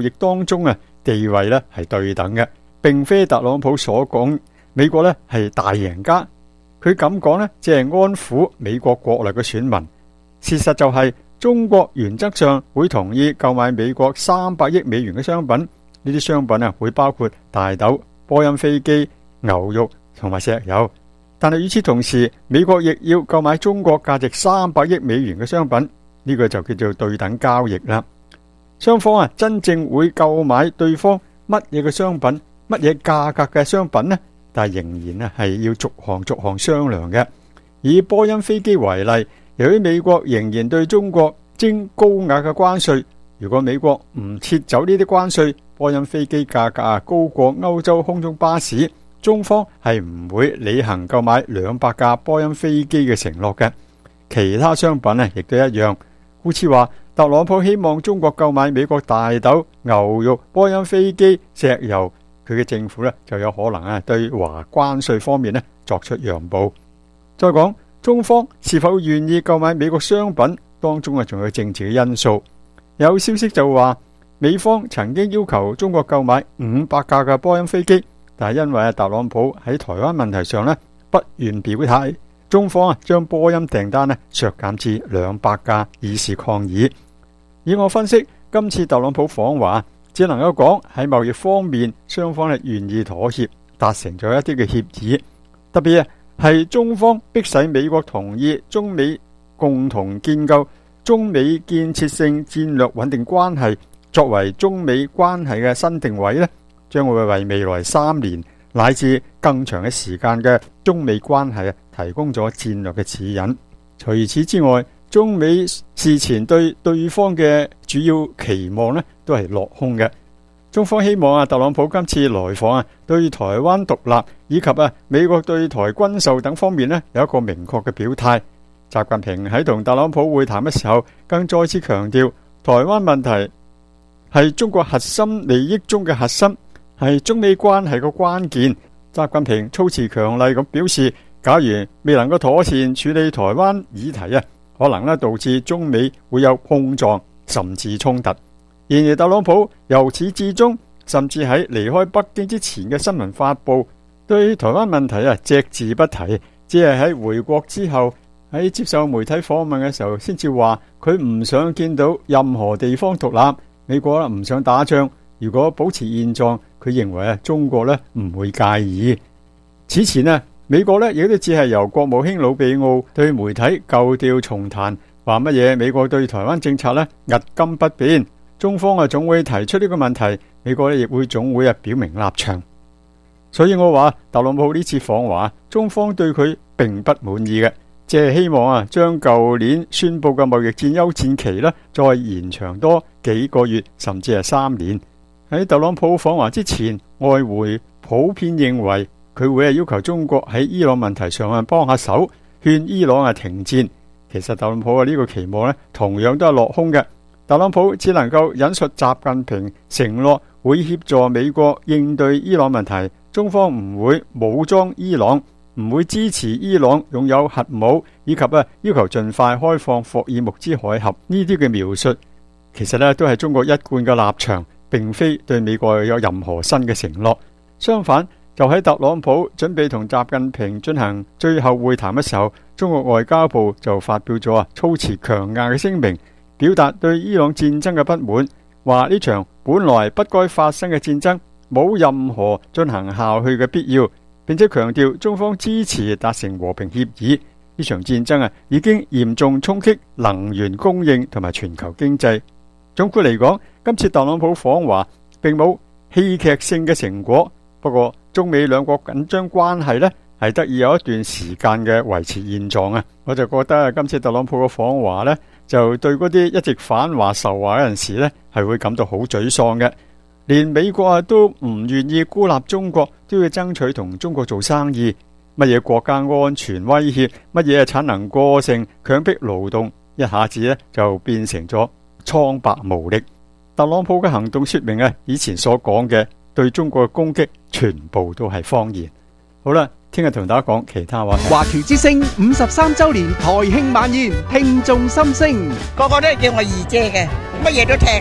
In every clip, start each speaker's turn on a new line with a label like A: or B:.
A: 貿易當中地位係對等嘅，並非特朗普所講美國係大贏家。佢咁講只係安撫美國國內嘅選民。事實就係中國原則上會同意購買美國300億美元嘅商品，呢啲商品會包括大豆、波音飛機、牛肉同埋石油。但係與此同時，美國亦要購買中國價值300億美元嘅商品，呢個就叫做對等交易啦。雙方真正會購買對方乜嘢嘅商品、乜嘢價格嘅商品呢？但係仍然係要逐項商量嘅。以波音飛機為例，由於美國仍然對中國徵高額嘅關稅，如果美國唔撤走呢啲關稅，波音飛機價格高過歐洲空中巴士，中方係唔會履行購買200架波音飛機嘅承諾嘅。其他商品亦都一樣。故此話，特朗普希望中國購買美國大豆、牛肉、波音飛機、石油，佢嘅政府就有可能對華關稅方面作出讓步。再講中方是否願意購買美國商品，當中仲有政治嘅因素。有消息就話，美方曾經要求中國購買500架嘅波音飛機，但係因為特朗普喺台灣問題上不願表態，中方將波音訂單削減至200架，以示抗議。以我分析，今次特朗普訪華只能夠講喺貿易方面，雙方願意妥協，達成咗一啲嘅協議。特別係中方迫使美國同意中美共同建構中美建設性戰略穩定關係，作為中美關係嘅新定位，將會為未來3年乃至更長嘅時間嘅中美關係提供咗戰略嘅指引。除此之外，中美事前對對方嘅主要期望都係落空嘅。中方希望特朗普今次來訪對台灣獨立以及美國對台軍售等方面有一個明確嘅表態。習近平喺同特朗普會談嘅時候，更再次強調台灣問題係中國核心利益中嘅核心，係中美關係嘅關鍵。習近平措辭強厲咁表示，假如未能夠妥善處理台灣議題可能導致中美會有碰撞甚至衝突。然而特朗普由始至終，甚至喺離開北京之前嘅新聞發布，對台灣問題隻字不提，只係喺回國之後喺接受媒體訪問嘅時候先至話佢唔想見到任何地方獨立，美國唔想打仗，如果保持現狀，佢認為中國唔會介意。此前美國亦都只係由國務卿魯比奧對媒體舊調重彈，話乜嘢美國對台灣政策屹今不變，中方總會提出呢個問題，美國亦會總會表明立場。所以我話特朗普呢次訪華，中方對佢並不滿意嘅，只係希望將舊年宣布嘅貿易戰休戰期再延長多幾個月，甚至係3年。喺特朗普訪華之前，外匯普遍認為佢會要求中國喺伊朗問題上幫下手，勸伊朗停戰。其實特朗普呢個期望同樣都係落空嘅。特朗普只能夠引述習近平承諾會協助美國應對伊朗問題，中方唔會武裝伊朗，唔會支持伊朗擁有核武，以及要求盡快開放霍爾木茲海峽。呢啲嘅描述其實都係中國一貫嘅立場，並非對美國有任何新嘅承諾。相反，就喺特朗普準備同習近平進行最後會談嘅時候，中國外交部就發表咗措辭強硬嘅聲明，表達對伊朗戰爭嘅不滿，話呢場本來不該發生嘅戰爭冇任何進行下去嘅必要，並且強調中方支持達成和平協議。呢場戰爭已經嚴重衝擊能源供應同埋全球經濟。總括嚟講，今次特朗普訪華並冇戲劇性嘅成果，不過中美兩國緊張關係係得以有一段時間嘅維持現狀。我就覺得今次特朗普嘅訪華就對嗰啲一直反華仇華嘅人士係會感到好沮喪嘅。連美國都唔願意孤立中國，都要爭取同中國做生意。乜嘢國家安全威脅，乜嘢產能過剩、強迫勞動，一下子就變成咗蒼白無力。特朗普嘅行動說明以前所講嘅對中國嘅攻擊全部都係謊言。好啦，聽日同大家講其他話題。
B: 華僑之聲53周年台慶晚宴，聽眾心聲，
C: 個個都係叫我二姐嘅，乜嘢都聽。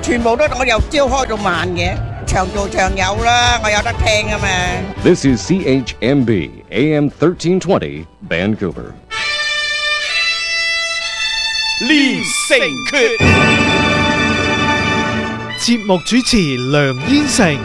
C: 全部都我由朝開到晚嘅，長做長有啦，我有得聽啊嘛。
D: This is CHMB AM 1320 Vancouver.
E: 連城訣，節目主持梁燕城。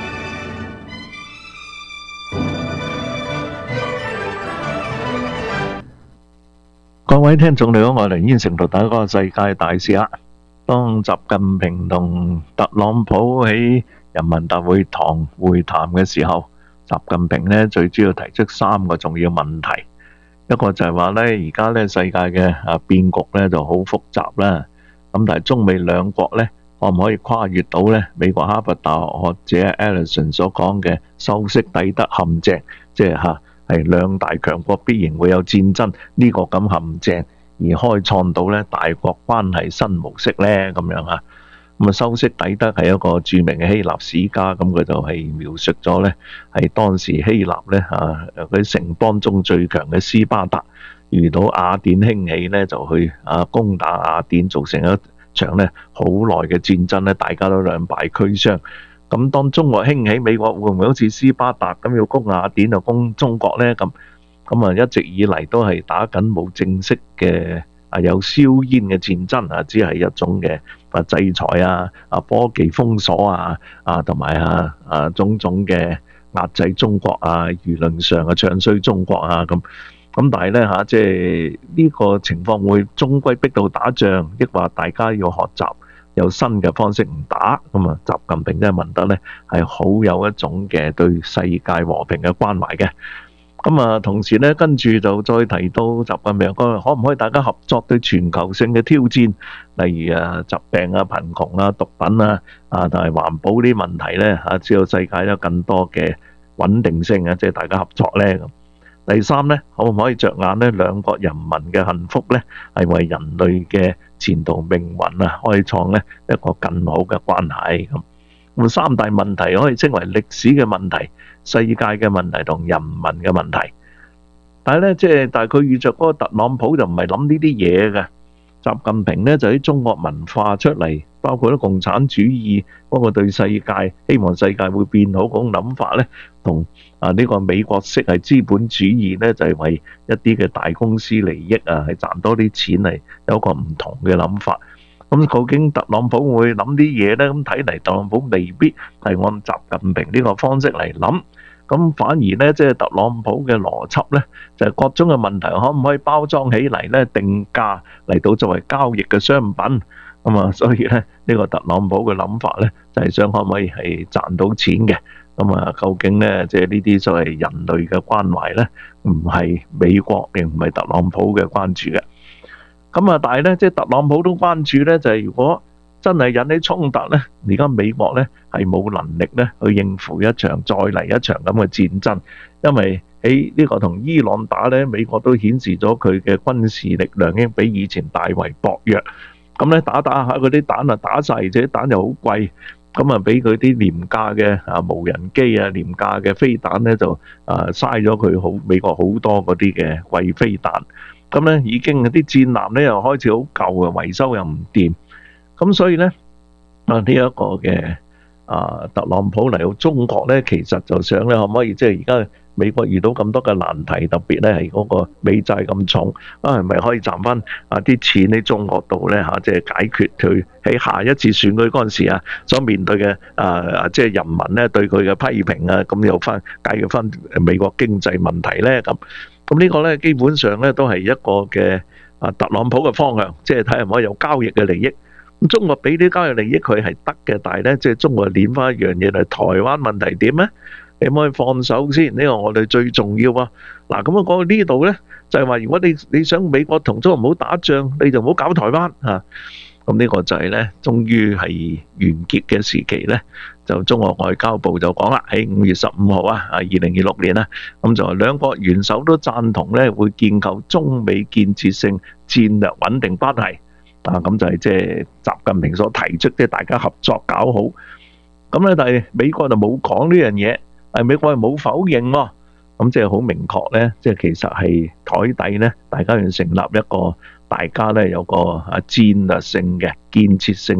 F: 各位聽眾你好，我係梁燕城，同大家講世界大事啦。當習近平同特朗普喺人民大會堂會談嘅時候，習近平呢最主要提出3個重要問題。一個就係話呢，而家呢世界嘅變局呢就好複雜啦。咁但係中美兩國呢，可唔可以跨越到呢美國哈佛大學學者 Ellison 所講嘅修昔底德陷阱，即係兩大強國必然會有戰爭呢個咁陷阱，而開創到呢大國關係新模式呢咁樣啊。咁修昔底德係一個著名嘅希臘史家，咁佢就係描述咗呢係當時希臘呢佢城邦中最強嘅斯巴達遇到雅典興起呢，就去攻打雅典，造成一場呢好耐嘅戰爭呢，大家都兩敗俱傷。咁當中國興起，美國會唔會好似斯巴達咁要攻雅典就攻中國呢？咁一直以嚟都係打緊冇正式嘅有硝煙嘅戰爭只係一種嘅制裁科技封鎖同埋種種嘅壓制中國輿論上唱衰中國咁但係呢即係呢個情況會終歸逼到打仗，抑或大家要學習有新嘅方式唔打咁習近平真係問得呢係好有一種嘅對世界和平嘅關懷嘅。同時呢，跟住就再提到習近平講，可唔可以大家合作對全球性嘅挑戰，例如疾病貧窮毒品同埋環保啲問題呢知道世界有更多嘅穩定性即係大家合作呢。第三呢，可唔可以着眼呢兩國人民嘅幸福呢係為人類嘅前途命運開創呢一個更好嘅關係咁三大問題可以稱為歷史嘅問題、世界嘅問題同人民嘅問題。但係呢，但係佢遇着嗰個特朗普就唔係諗呢啲嘢嘅。習近平呢就喺中國文化出嚟，包括咗共產主義嗰個對世界希望世界會變好嗰種諗法呢，同呢個美國式係資本主義呢，就係為一啲嘅大公司利益係賺多啲錢嚟，有一個唔同嘅諗法。咁究竟特朗普會諗啲嘢呢？咁睇嚟特朗普未必係按習近平呢個方式嚟諗，咁反而呢，即係特朗普嘅邏輯呢，就係各種嘅問題可唔可以包裝起嚟呢？定價嚟到作為交易嘅商品所以呢，呢個特朗普嘅諗法呢，就係想可唔可以係賺到錢嘅。究竟呢，即係呢啲所謂人類嘅關懷呢，唔係美國亦唔係特朗普嘅關注嘅。但係呢，即係特朗普都關注呢，就係如果真係引起衝突呢，而家美國呢係冇能力呢去應付一場再嚟一場咁嘅戰爭，因為喺呢個同伊朗打呢，美國都顯示咗佢嘅軍事力量已經比以前大為薄弱。咁呢打下嗰啲彈打晒，而且彈又好貴，俾佢啲廉價嘅無人機廉價嘅飛彈呢，就嘥咗佢美國好多嗰啲嘅貴飛彈。已經啲戰艦呢又開始好舊維修又唔掂。所以呢，呢一個嘅特朗普嚟到中國呢，其實就想呢，可唔可以即係而家美國遇到咁多嘅難題，特別呢係嗰個美債咁重，係咪可以賺翻啲錢喺中國度呢？即係解決佢喺下一次選舉嗰陣時所面對嘅即係人民呢對佢嘅批評咁又解決翻美國經濟問題呢？咁呢個呢，基本上呢都係一個嘅特朗普嘅方向，即係睇下可唔可以有交易嘅利益。中國俾啲交易利益佢係得嘅，但係呢，即係中國練翻一樣嘢嚟，台灣問題點呢？你可唔可以放手先？呢個我哋最重要嗱，咁講到呢度呢，就係話如果你想美國同中國唔好打仗，你就唔好搞台灣咁呢個就係呢，終於係完結嘅時期呢，就中國外交部就講啦，喺5月15號2026年咁就兩國元首都贊同呢，會建構中美建設性戰略穩定關係。咁就係即係習近平所提出，即係大家合作搞好。咁咧，但係美國就冇講呢樣嘢，但係美國又冇否認喎。咁即係好明確咧，即係其實係台底咧，大家要成立一個大家咧有個戰略性嘅建設性嘅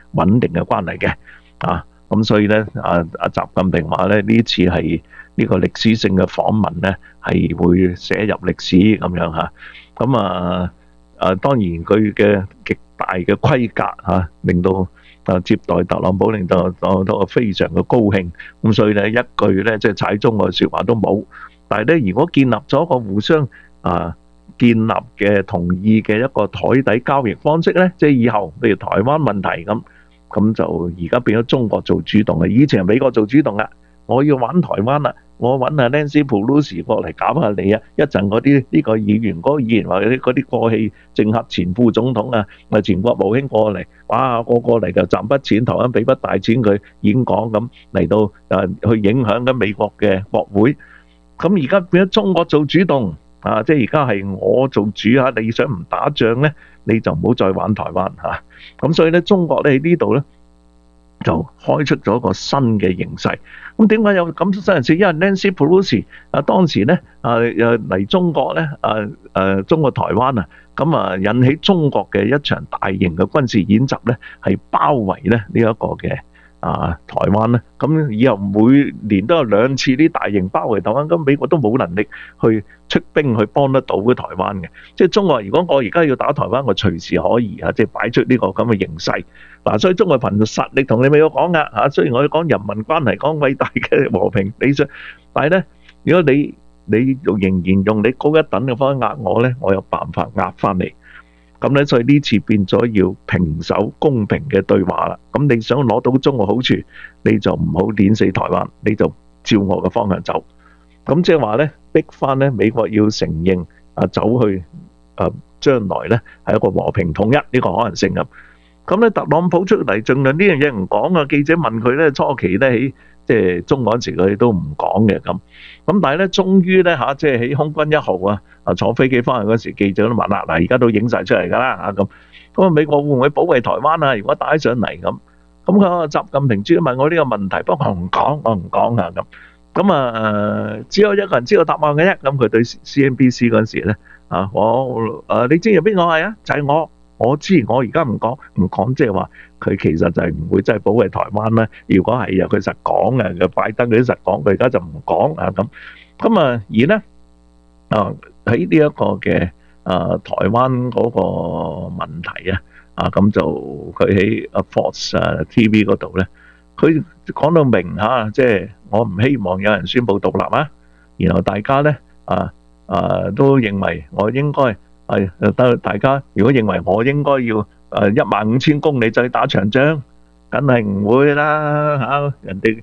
F: 穩定嘅關係嘅。咁所以咧，習近平話咧，呢次係呢個歷史性嘅訪問咧，係會寫入歷史咁樣嚇。咁當然佢嘅極大嘅規格令到接待特朗普，令到都非常嘅高興。咁所以咧，一句咧即係踩中我嘅説話都冇。但係咧，如果建立咗一個互相建立嘅同意嘅一個台底交易方式咧，即係以後譬如台灣問題咁就而家變咗中國做主動嘅，以前係美國做主動啦。我要玩台灣啦，我揾阿 Nancy Pelosi 過嚟搞下你啊！一陣嗰啲呢個議員、嗰個議員或者嗰啲過氣政客、前副總統啊、前國務卿過嚟，哇！個嚟就賺筆錢，台灣俾筆大錢佢演講咁嚟到去影響緊美國嘅國會。咁而家變咗中國做主動即係而家係我做主你想唔打仗咧，你就唔好再玩台灣咁所以咧，中國咧喺呢度咧就開出咗一個新嘅形勢。咁點解有咁新人事？因為 Nancy Pelosi 當時咧嚟中國咧中國台灣咁引起中國嘅一場大型嘅軍事演習咧，係包圍咧呢一個嘅台灣咧。咁以後每年都有2次啲大型包圍台灣，咁美國都冇能力去出兵去幫得到嘅台灣嘅。即係中國，如果我而家要打台灣，我隨時可以即係擺出呢個咁嘅形勢。所以中國憑實力同你美國講噶雖然我哋講人民關係，講偉大嘅和平理想，但係咧，如果你仍然用你高一等嘅方式壓我咧，我有辦法壓翻嚟。咁咧，所以呢次變咗要平手公平嘅對話啦。咁你想攞到中國好處，你就唔好碾死台灣，你就照我嘅方向走。咁即係話咧，逼翻咧美國要承認走去將來咧係一個和平統一呢個可能性咁。咁咧，特朗普出嚟盡量呢樣嘢唔講記者問佢咧，初期咧喺即係中嗰陣時佢都唔講嘅咁。咁但係咧，終於咧即係喺空軍1號坐飛機翻去嗰時，記者都問啦，而家都影晒出嚟㗎啦咁美國會唔會保衛台灣如果打起上嚟咁？咁佢話習近平主要問我呢個問題，不過我唔講咁。咁只有一個人知道答案嘅啫。咁佢對 CNBC 嗰陣時咧你知有邊個係就係我知，我而家唔講，即係話佢其實就係唔會真係保衛台灣啦。如果係佢實講嘅，拜登佢都實講，佢而家就唔講咁。而咧喺呢一個嘅台灣嗰個問題咁就佢喺 Fox TV 嗰度咧，佢講到明即係我唔希望有人宣布獨立然後大家咧都認為我應該。大家如果認為我應該要15000公里就去打長仗，梗係唔會啦人哋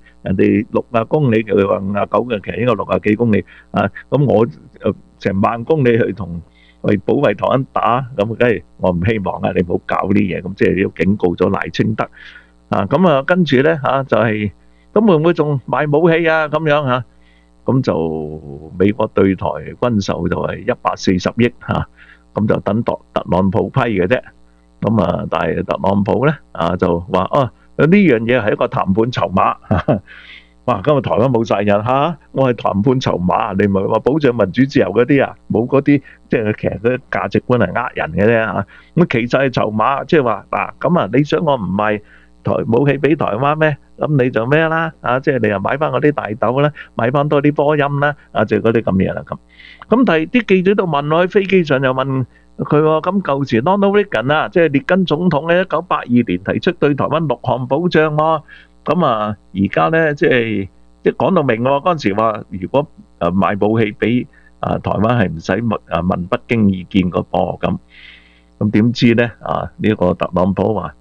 F: 60公里佢話59嘅，其實應該60幾公里咁我成10000公里去保衛台灣打，咁梗係我唔希望你唔好搞呢嘢，咁即係要警告咗賴清德咁跟住咧就係咁會唔會仲買武器咁樣咁就美國對台軍售就係140億咁就等特朗普批嘅啫。咁但係特朗普咧就話呢樣嘢係一個談判籌碼。哇！今日台灣冇晒人我係談判籌碼，你唔係話保障民主自由嗰啲冇嗰啲，即係其實嗰啲價值觀係人嘅啫咁其實係籌碼，即係話咁你想我唔賣武器俾台灣咩？咁你就咩啦即係你又買翻嗰啲大豆啦，買翻多啲波音啦即係嗰啲咁嘢啦咁。咁但係啲記者都問我喺飛機上又問佢喎，咁舊時 Ronald Reagan 即係列根總統喺1982年提出對台灣6項保障喎。咁而家咧即係講到明喎，嗰陣時話如果賣武器俾台灣係唔使問北京意見個噃咁點知咧呢個特朗普話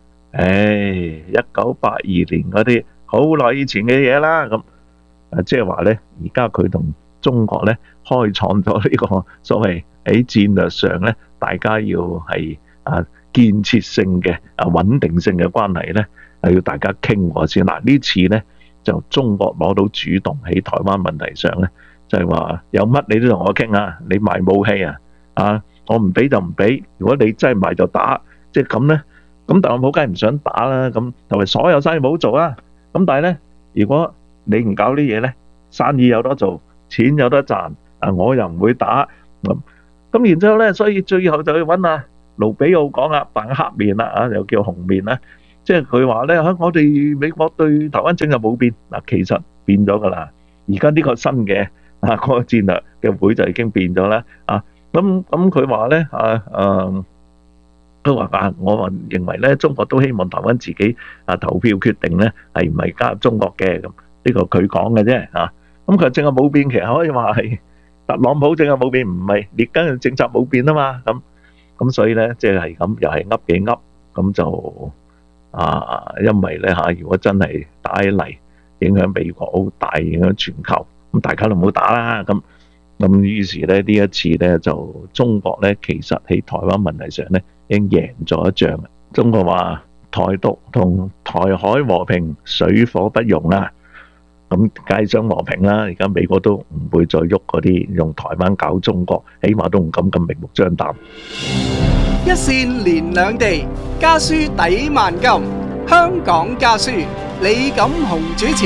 F: 1982年嗰啲好耐以前嘅嘢啦咁即係話咧而家佢同中國咧開創咗呢個所謂喺戰略上咧，大家要係建設性嘅穩定性嘅關係咧，係要大家傾過先。呢次咧就中國攞到主動喺台灣問題上咧，就係話有乜你都同我傾你賣武器我唔俾就唔俾，如果你真係賣就打，即係咁咧。咁特朗普梗係唔想打啦，咁同埋所有生意冇做咁但係咧，如果你唔搞呢嘢咧，生意有得做，錢有得賺我又唔會打咁然之後咧，所以最後就去揾盧比奧講扮黑面啦又叫紅面啦即係佢話咧，我哋美國對台灣政策冇變，嗱其實變咗噶啦。而家呢個新嘅嗰個戰略嘅會就已經變咗啦。咁佢話咧都話我認為咧，中國都希望台灣自己投票決定咧係唔係加入中國嘅，咁呢個佢講嘅啫。咁佢政策冇變，其實可以話係特朗普政策冇變，唔係列根嘅政策冇變啊嘛。咁所以咧，即係咁又係噏幾噏，咁就因為咧如果真係打起嚟，影響美國好大，影響全球，咁大家都唔好打啦。咁於是咧呢一次咧就中國咧其實喺台灣問題上咧已經贏咗一仗。中國話台獨同台海和平水火不容啦，咁梗係想和平啦。而家美國都唔會再喐嗰啲用台灣搞中國，起碼都唔敢咁明目張膽。
B: 一線連兩地，家書抵萬金。香港家書，李錦雄主持。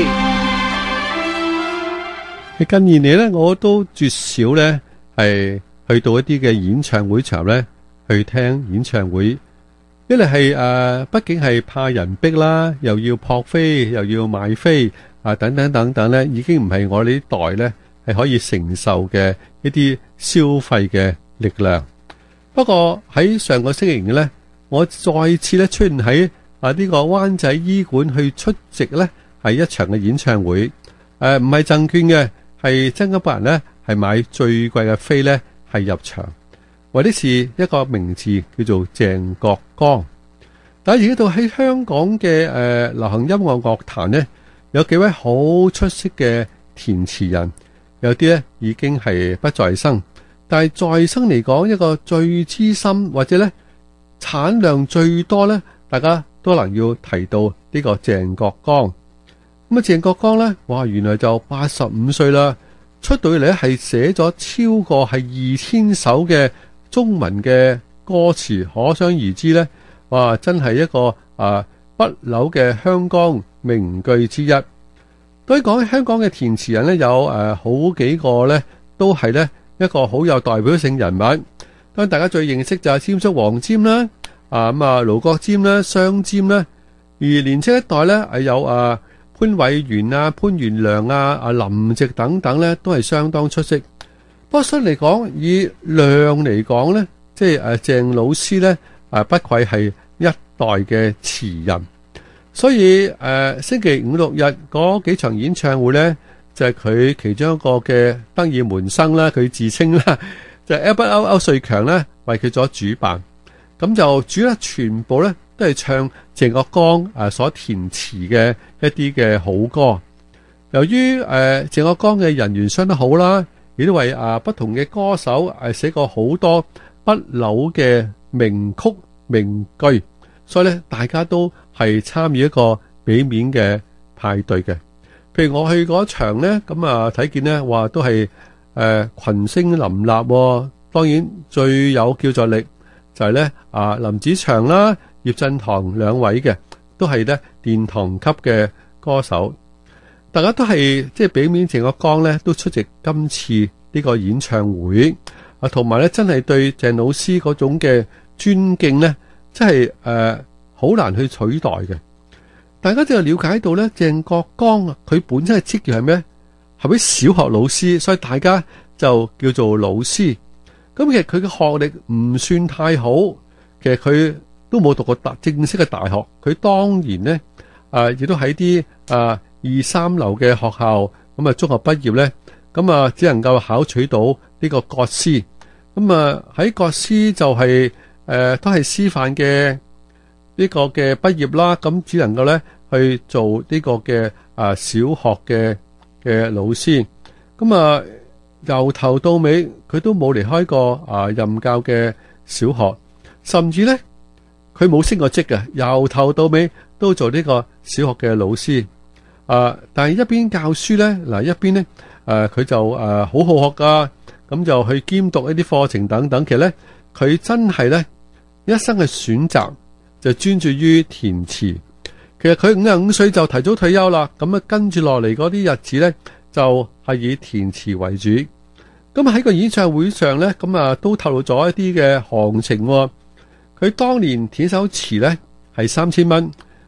G: 近年嚟咧，我都絕少咧係去到一啲嘅演唱會場咧去聽演唱會。一嚟係畢竟係怕人逼啦，又要撲飛，又要買飛等等等等咧，已經唔係我哋呢代咧係可以承受嘅一啲消費嘅力量。不過喺上個星期咧，我再次咧出現喺呢個灣仔醫館去出席咧係一場嘅演唱會，唔係贈券嘅，係真金白銀咧係買最貴嘅飛咧係入場，為的是一個名字叫做鄭國江。但係而家到喺香港嘅流行音樂樂壇咧，有幾位好出色嘅填詞人，有啲咧已經係不在生，但係在生嚟講，一個最資深或者咧產量最多咧，大家都能要提到呢個鄭國江。咁鄭國江咧，哇，原來就85歲啦，出到嚟咧係寫咗超過係2000首嘅中文嘅歌詞，可想而知咧，哇，真係一個不朽嘅香港名句之一。對於講香港嘅填詞人咧，有好幾個咧，都係咧一個好有代表性人物。當然大家最認識就係霑叔黃霑啦，盧國沾啦、雙霑啦。而年青一代咧係有潘偉源啊、潘元良啊、林夕等等咧，都係相當出色。不過相嚟講，以量嚟講咧，即係鄭老師咧不愧係一代嘅詞人。所以星期五六日嗰幾場演唱會咧，就係佢其中一個嘅得意門生啦，佢自稱啦，就係 Albert 歐瑞強咧為佢所主辦。咁就主要全部咧都係唱鄭國江所填詞嘅一啲嘅好歌。由於鄭國江嘅人緣相當好啦，亦都為不同嘅歌手寫過好多不朽嘅名曲名句，所以咧大家都係參與一個俾面嘅派對嘅。譬如我去嗰場咧，咁睇見咧話都係群星林立，當然最有叫座力就係咧林子祥啦、葉振棠兩位嘅，都係咧殿堂級嘅歌手。大家都係即係俾面鄭國江咧，都出席今次呢個演唱會同埋咧真係對鄭老師嗰種嘅尊敬咧，真係好難去取代嘅。大家就了解到咧，鄭國江佢本身嘅職業係咩？係位小學老師，所以大家就叫做老師。咁其實佢嘅學歷唔算太好，其實佢都冇讀過正式嘅大學。佢當然咧亦都喺啲2、3流嘅學校咁中學畢業咧，咁只能夠考取到呢個國師。咁喺國師就係都係師範嘅呢個嘅畢業啦，咁只能夠咧去做呢個嘅小學嘅老師。咁由頭到尾佢都冇離開過任教嘅小學，甚至咧佢冇升過職嘅，由頭到尾都做呢個小學嘅老師。但係一邊教書咧，一邊咧佢就好好學噶，咁就去兼讀一啲課程等等。其實咧佢真係咧一生嘅選擇就專注於填詞。其實佢55歲就提早退休啦，咁跟住落嚟嗰啲日子咧就係以填詞為主。咁喺個演唱會上咧，咁都透露咗一啲嘅行情。佢當年填首詞咧係3000蚊，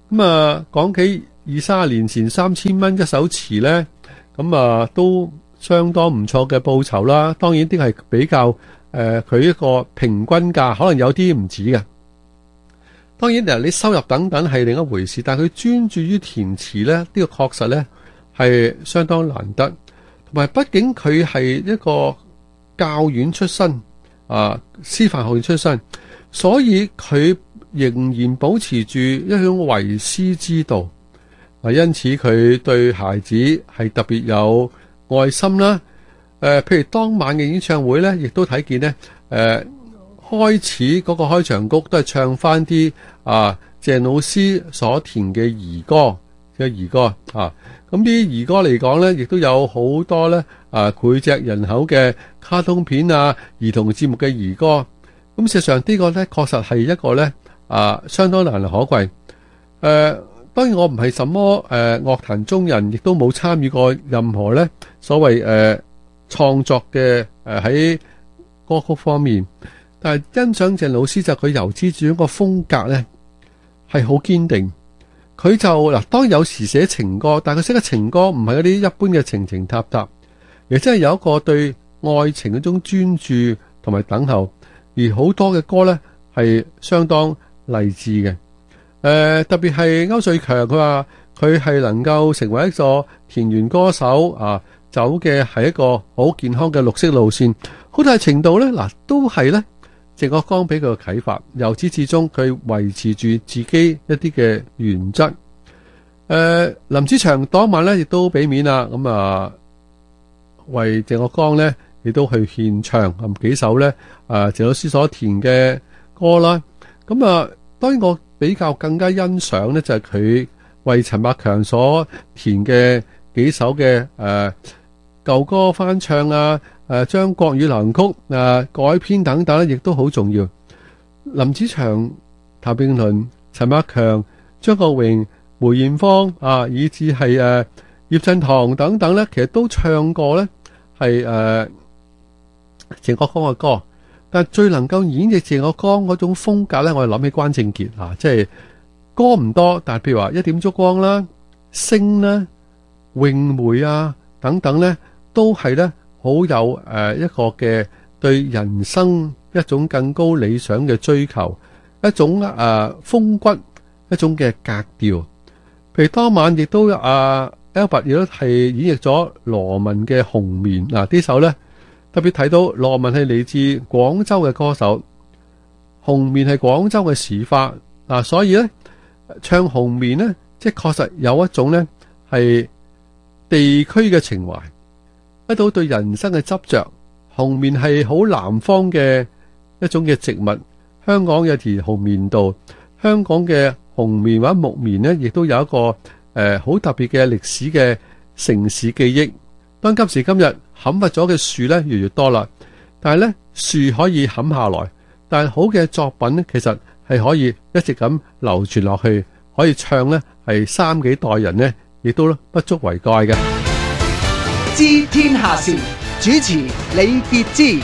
G: 咁啊，講起20-30年前3000蚊一首詞呢，咁啊都相當唔錯嘅報酬啦。當然啲係比較佢一個平均價，可能有啲唔止嘅。當然你收入等等係另一回事，但係佢專注於填詞呢，呢個確實呢係相當難得。同埋畢竟佢係一個教院出身師範學院出身，所以佢仍然保持住一種為師之道。因此佢對孩子係特別有愛心啦。譬如當晚嘅演唱會呢，亦都睇見呢，開始嗰個開場曲都係唱翻啲鄭老師所填嘅兒歌咁啲兒歌嚟講呢，亦都有好多呢膾炙人口嘅卡通片兒童節目嘅兒歌。咁事實上呢個呢，確實係一個呢相當難能可貴。當然我唔係什麼樂壇中人，亦都冇參與過任何呢所謂創作嘅喺歌曲方面，但係欣賞鄭老師就佢由始至終個風格呢係好堅定。佢就嗱，當然有時寫情歌，但係佢寫嘅情歌唔係嗰啲一般嘅情情塔塔，而真係有一個對愛情嗰種專注同埋等候。而好多嘅歌呢係相當勵志嘅。特別係歐瑞強，佢話佢係能夠成為一個田園歌手走嘅係一個好健康嘅綠色路線。好大程度呢都係呢鄭國江俾佢嘅啟發，由始至終佢維持住自己一啲嘅原則。林子祥當晚呢亦都俾面啦，咁為鄭國江呢亦都去獻唱幾首呢鄭老師所填嘅歌啦。咁當然我比較更加欣賞呢，就係佢為陳百強所填嘅幾首嘅舊歌翻唱將國語流行曲改編等等咧，亦都好重要。林子祥、譚詠麟、陳百強、張國榮、梅艷芳以至係葉振棠等等咧，其實都唱過咧係鄭國江嘅歌。但係最能夠演繹鄭國江嗰種風格咧，我哋諗起關正傑即係歌唔多，但係譬如話一點燭光啦、星啦、詠梅等等咧，都係咧好有一個嘅對人生一種更高理想嘅追求，一種風骨，一種嘅格調。譬如當晚亦都Albert 亦都係演繹咗羅文嘅《紅棉》呢首咧。特別睇到羅文係嚟自廣州嘅歌手，紅棉係廣州嘅時花所以咧唱紅棉咧，即係確實有一種咧係地區嘅情懷，一種對人生嘅執着。紅棉係好南方嘅一種嘅植物，香港有條紅棉道，香港嘅紅棉或者木棉咧，亦都有一個好特別嘅歷史嘅城市記憶。當今時今日砍伐咗嘅樹咧越嚟越多啦，但係咧樹可以砍下來，但係好嘅作品咧，其實係可以一直咁流傳落去，可以唱咧係3幾代人咧，亦都不足為怪嘅。
B: 知天下事，主持李傑之。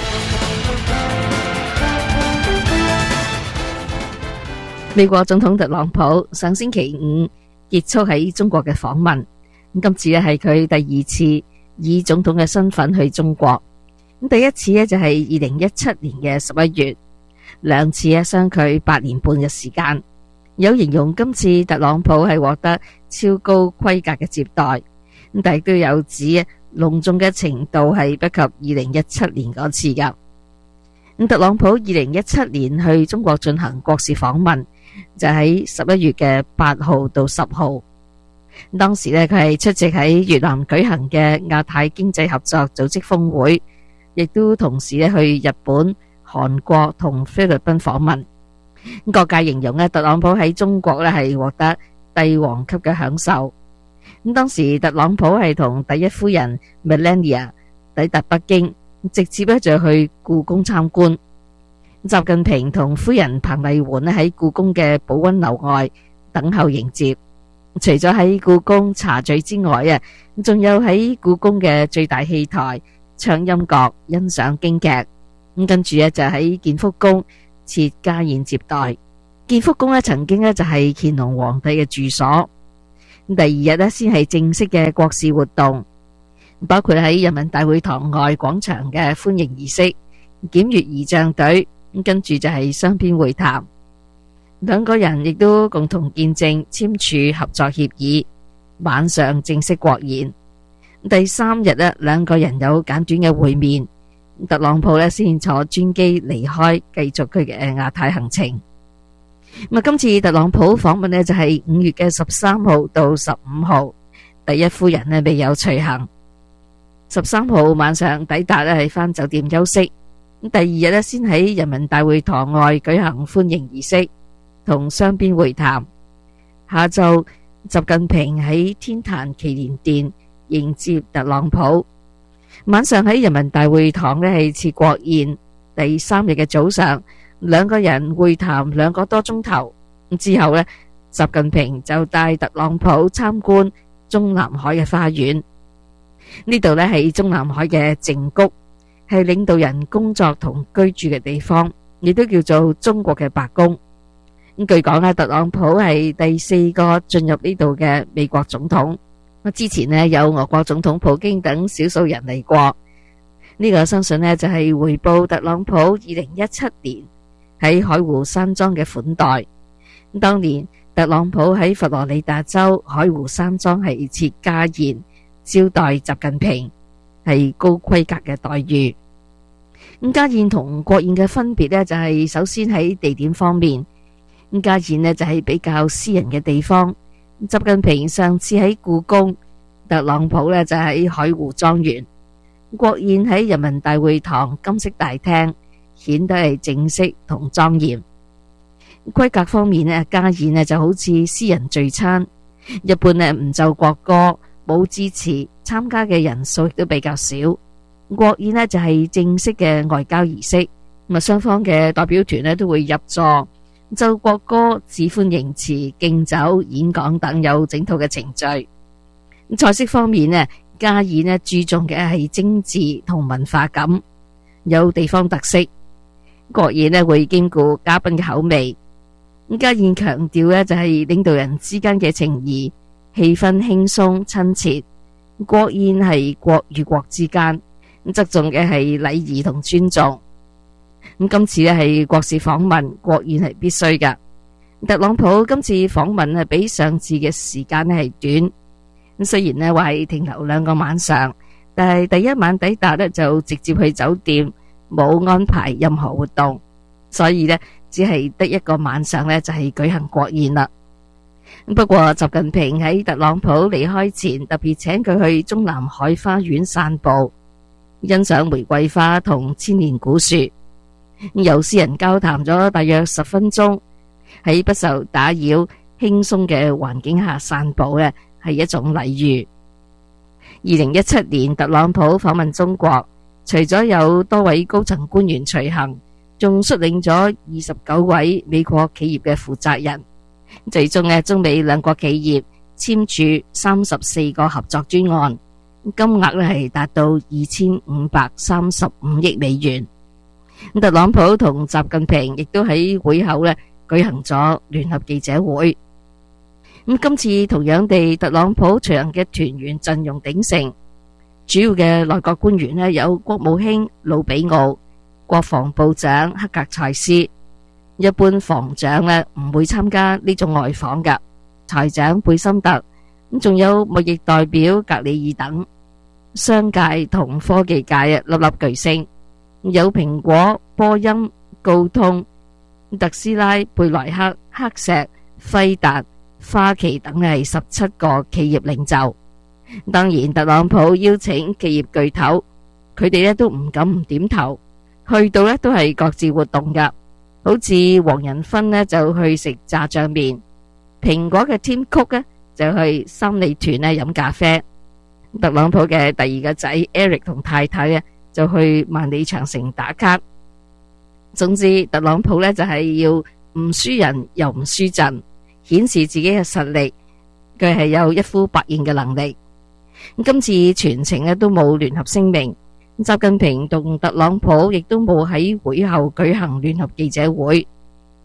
H: 美國總統特朗普上星期5結束喺中國嘅訪問，今次咧係佢第2次以總統嘅身份去中國。第一次咧就係2017年嘅11月，2次咧相距8年半嘅時間。有形容今次特朗普係獲得超高規格嘅接待，但係都有指隆重嘅程度係不及2017年嗰次噶。特朗普2017年去中國進行國事訪問，就喺11月嘅8號到10號。當時咧，佢係出席喺越南舉行嘅亞太經濟合作組織峰會，亦都同時咧去日本、韓國同菲律賓訪問。各界形容咧，特朗普喺中國咧係獲得帝王級嘅享受。當時特朗普係同第一夫人 Melania 抵達北京，直接咧就去故宮參觀。習近平同夫人彭麗媛咧喺故宮嘅寶溫樓外等候迎接。除咗喺故宮茶敘之外仲有喺故宮嘅最大戲台唱音樂、欣賞京劇。跟住就喺建福宮設家宴接待。 建福宮咧曾經咧就係乾隆皇帝嘅住所。第二日咧先係正式嘅國事活動，包括喺人民大會堂外廣場嘅歡迎儀式、檢閱儀仗隊，跟住就係雙邊會談。兩個人亦都共同見證簽署合作協議，晚上正式國宴。第三日咧，兩個人有簡短嘅會面，特朗普咧先坐專機離開，繼續佢嘅亞太行程。咁啊，今次特朗普訪問咧就係5月嘅13號到15號，第一夫人咧未有隨行。13號晚上抵達咧係返酒店休息，咁第二日咧先喺人民大會堂外舉行歡迎儀式同雙邊會談。下晝習近平喺天壇祈年殿迎接特朗普，晚上喺人民大會堂咧係設國宴。第三日嘅早上，兩個人會談2個多鐘頭，之後呢，習近平就帶特朗普參觀中南海嘅花園。呢度呢係中南海嘅靜谷，係領導人工作同居住嘅地方，亦都叫做中國嘅白宮。咁據講啊，特朗普係第4個進入呢度嘅美國總統。之前呢，有俄國總統普京等少數人嚟過。呢個相信呢，就係回報特朗普2017年喺海湖山莊嘅款待。當年特朗普喺佛羅里達州海湖山莊係設家宴招待習近平，係高規格嘅待遇。咁家宴同國宴嘅分別呢，就係首先喺地點方面，家宴呢就係比較私人嘅地方。習近平上次喺故宮，特朗普呢就喺海湖莊園。國宴喺人民大會堂金色大廳，顯得係正式同莊嚴。規格方面呢，家宴呢就好似私人聚餐，一般呢唔奏國歌，冇致辭，參加嘅人數亦都比較少。國宴呢就係正式嘅外交儀式，咁啊雙方嘅代表團呢都會入座，奏國歌、致歡迎詞、敬酒、演講等有整套嘅程序。菜式方面呢，家宴呢注重嘅係精緻同文化感，有地方特色。國宴呢會兼顧嘉賓嘅口味。家宴強調呢就係領導人之間嘅情誼，氣氛輕鬆親切。國宴係國與國之間，側重嘅係禮儀同尊重。今次呢係國事訪問，國宴係必須㗎。特朗普今次訪問係比上次嘅時間係短。雖然呢話係停留2個晚上，但係第一晚抵達呢就直接去酒店，冇安排任何活動，所以呢只係得1個晚上呢就係舉行國宴啦。不過習近平喺特朗普離開前特別請佢去中南海花園散步，欣賞玫瑰花同千年古樹，有私人交談咗大約10分鐘，喺不受打擾、輕鬆嘅環境下散步呢係一種禮遇。2017年特朗普訪問中國，除咗有多位高層官員隨行，仲率領咗29位美國企業嘅負責人。最終呢，中美兩國企業簽署34個合作專案，金額呢係達到2535億美元。特朗普同習近平亦都喺會後呢舉行咗聯合記者會。今次同樣地，特朗普隨行嘅團員陣容鼎盛，主要嘅內閣官員呢有國務卿魯比奧、國防部長克格塞斯。一般防長呢唔會參加呢種外訪㗎，財長貝森特，仲有貿易代表格里爾等。商界同科技界粒粒巨星，有蘋果、波音、高通、特斯拉、貝萊克、黑石、輝達、花旗等係17個企業領袖。當然特朗普邀請企業巨頭，佢哋都唔敢唔點頭，去到都係各自活動㗎。好似黃仁勳就去食炸醬麵，蘋果嘅 Tim Cook 就去三里屯飲咖啡，特朗普嘅第2個仔 Eric 同太太就去萬里長城打卡。總之特朗普就係要唔輸人又唔輸陣，顯示自己嘅實力，佢係有一呼百應嘅能力。今次全程都冇聯合聲明，習近平同特朗普亦都冇喺會後舉行聯合記者會。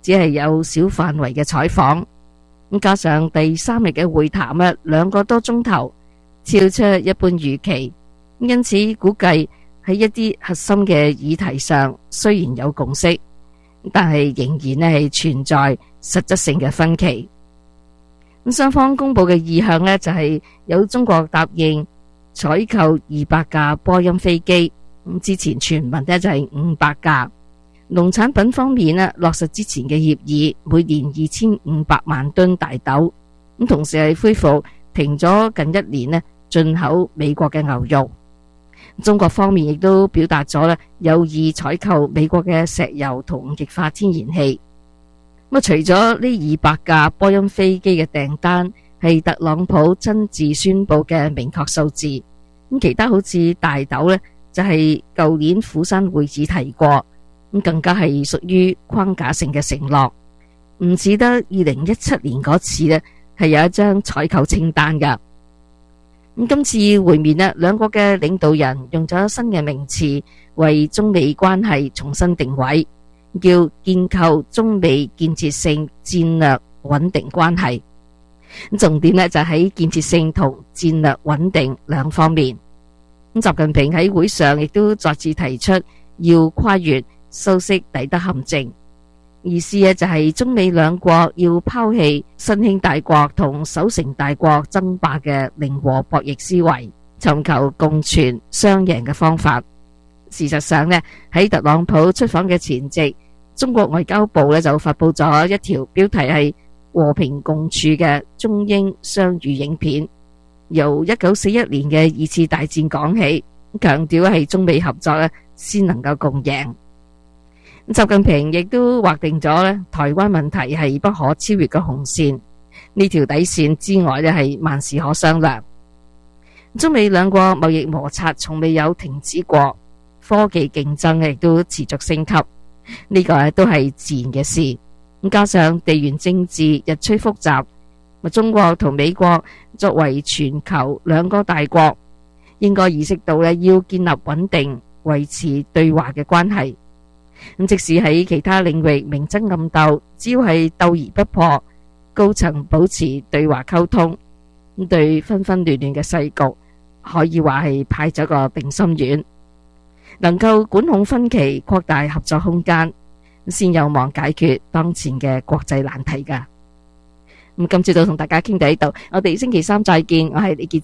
H: 只係有小範圍嘅採訪。咁加上第3日嘅會談2個多鐘頭，超出一般預期，因此估計喺一啲核心嘅議題上雖然有共識，但係仍然係存在實質性嘅分歧。咁雙方公布嘅意向就係有中國答應採購200架波音飛機，咁之前傳聞就係500架。農產品方面落實之前嘅協議，每年2500萬噸大豆，咁同時係恢復停咗近1年進口美國嘅牛肉。中國方面亦都表達咗有意採購美國嘅石油同液化天然氣。除咗呢200架波音飛機嘅訂單係特朗普親自宣布嘅明確數字，咁其他好似大豆就係舊年釜山會議提過，咁更加係屬於框架性嘅承諾，唔似得2017年嗰次係有一張採購清單㗎。咁今次會面兩國嘅領導人用咗新嘅名詞為中美關係重新定位，叫建構中美建設性戰略穩定關係。重點就喺建設性同戰略穩定兩方面。咁習近平喺會上亦都再次提出要跨越修昔底德陷阱，意思就係中美兩國要拋棄新興大國同守成大國爭霸嘅零和博弈思維，尋求共存雙贏嘅方法。事實上喺特朗普出訪嘅前夕，中國外交部就發佈咗一條標題係和平共處嘅中英雙語影片，由1941年嘅2次大戰講起，強調係中美合作先能夠共贏。習近平亦都劃定咗台灣問題係不可超越嘅紅線，呢條底線之外係萬事可商量。中美兩國貿易摩擦從未有停止過，科技競爭亦都持續升級，呢個都係自然嘅事。加上地緣政治日趨複雜，中國同美國作為全球兩個大國，應該意識到要建立穩定、維持對話嘅關係。即使喺其他領域明爭暗鬥，只要係鬥而不破，高層保持對話溝通，對紛紛亂亂嘅世局可以話係派咗個定心丸，能夠管控分歧，擴大合作空間，先有望解決當前嘅國際難題㗎。今朝就同大家傾到呢度，我哋星期3再見，我係李潔